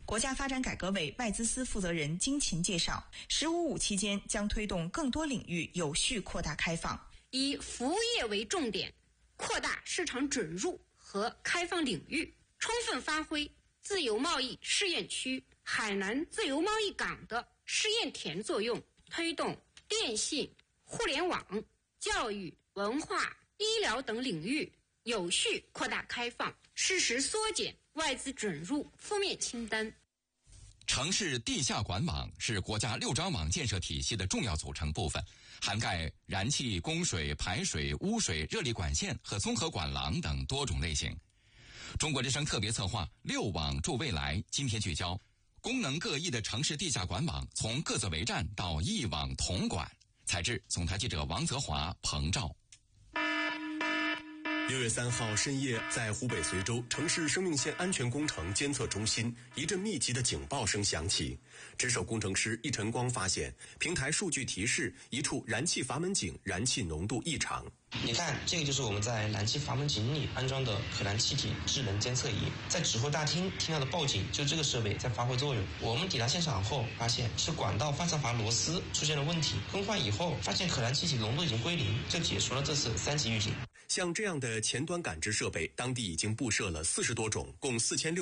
国家发展改革委外资司负责人金勤介绍，“15+5”期间将推动更多领域有序扩大开放， 以服务业为重点，扩大市场准入和开放领域，充分发挥自由贸易试验区海南自由贸易港的试验田作用，推动电信、互联网、教育、文化、医疗等领域有序扩大开放，适时缩减外资准入负面清单。 城市地下管网是国家6张网建设体系的重要组成部分，涵盖燃气、供水、排水、污水、热力管线和综合管廊等多种类型。中国之声特别策划6网助未来，今天聚焦功能各异的城市地下管网，从各自为战到一网统管。采制总台记者王泽华、彭照。 6月3号深夜，在湖北随州城市生命线安全工程监测中心，一阵密集的警报声响起。值守工程师易晨光发现，平台数据提示一处燃气阀门井燃气浓度异常。 你看，这个就是我们在燃气阀门井里安装的可燃气体智能监测仪。在指挥大厅听到的报警，就这个设备在发挥作用。我们抵达现场后，发现是管道发射阀螺丝出现了问题，更换以后发现可燃气体浓度已经归零，就解除了这次3级预警。 像这样的前端感知设备，当地已经布设了40多种，共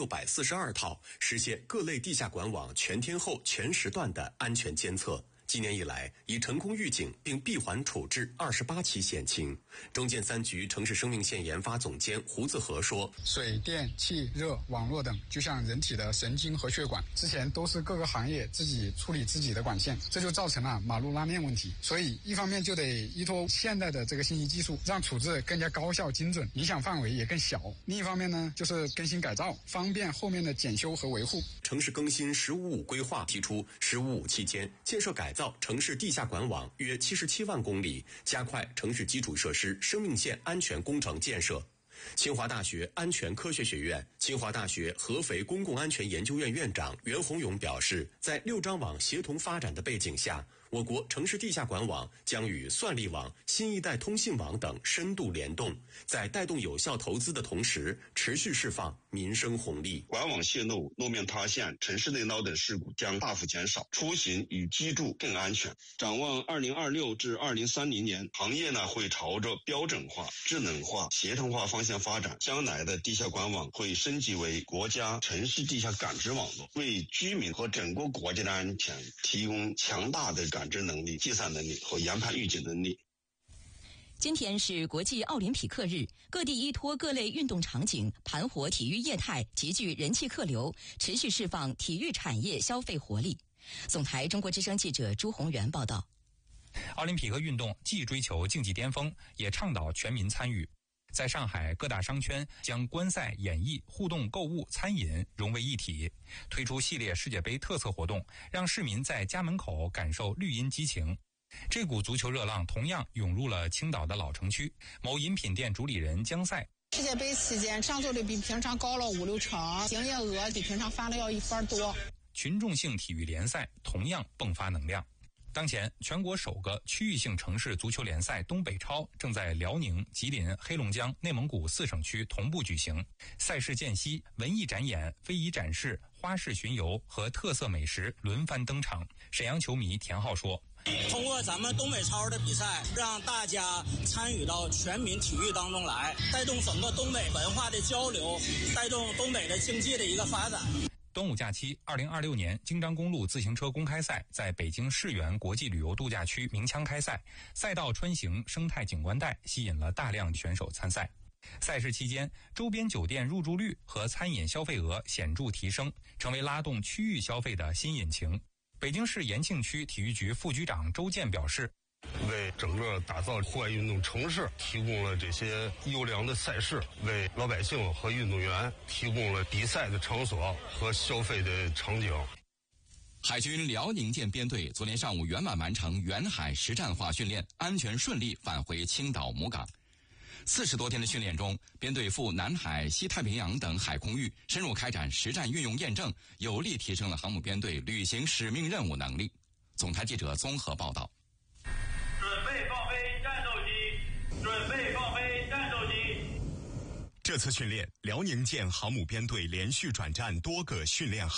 4642套，实现各类地下管网全天候全时段的安全监测。今年以来，已成功预警并闭环处置28起险情。中建3局城市生命线研发总监胡自和说：“ 水电气热网络等，就像人体的神经和血管，之前都是各个行业自己处理自己的管线，这就造成了马路拉面问题。所以，一方面就得依托现代的这个信息技术，让处置更加高效精准，影响范围也更小。另一方面呢，就是更新改造，方便后面的检修和维护。” 城市更新“15+5”规划提出，“15+5”期间建设改造城市地下管网约77万公里，加快城市基础设施生命线安全工程建设。清华大学安全科学学院、清华大学合肥公共安全研究院院长袁宏勇表示，在6张网协同发展的背景下，我国城市地下管网将与算力网、新一代通信网等深度联动，在带动有效投资的同时，持续释放民生红利。 管网泄漏、路面塌陷、城市内涝等事故将大幅减少，出行与居住更安全。展望2026至2030年，行业会朝着标准化、智能化、协同化方向发展。将来的地下管网会升级为国家城市地下感知网络，为居民和整个国家的安全提供强大的感知能力、计算能力和研判预警能力。 今天是国际奥林匹克日，各地依托各类运动场景，盘活体育业态，集聚人气客流，持续释放体育产业消费活力。总台中国之声记者朱宏元报道。 奥林匹克运动既追求竞技巅峰，也倡导全民参与。在上海各大商圈将观赛、演艺、互动、购物、餐饮融为一体，推出系列世界杯特色活动，让市民在家门口感受绿茵激情。这股足球热浪同样涌入了青岛的老城区，某饮品店主理人江赛。 世界杯期间上座率比平常高了5-6成，营业额比平常翻了要1番多。 群众性体育联赛同样迸发能量。当前，全国首个区域性城市足球联赛东北超正在辽宁、吉林、黑龙江、内蒙古4省区同步举行。赛事间隙，文艺展演、非遗展示、花式巡游和特色美食轮番登场。沈阳球迷田浩说：“ 通过咱们东北超的比赛，让大家参与到全民体育当中来，带动整个东北文化的交流，带动东北的经济的一个发展。” 端午假期，2026年京张公路自行车公开赛在北京世园国际旅游度假区鸣枪开赛，赛道穿行生态景观带吸引了大量选手参赛。赛事期间，周边酒店入住率和餐饮消费额显著提升，成为拉动区域消费的新引擎。北京市延庆区体育局副局长周健表示， 为整个打造户外运动城市提供了这些优良的赛事，为老百姓和运动员提供了比赛的场所和消费的场景。 海军辽宁舰编队昨天上午圆满完成远海实战化训练，安全顺利返回青岛母港。40多天的训练中，编队赴南海、西太平洋等海空域深入开展实战运用验证，有力提升了航母编队履行使命任务能力。总台记者综合报道。 准备放飞战斗机，准备放飞战斗机。 这次训练，辽宁舰航母编队连续转战多个训练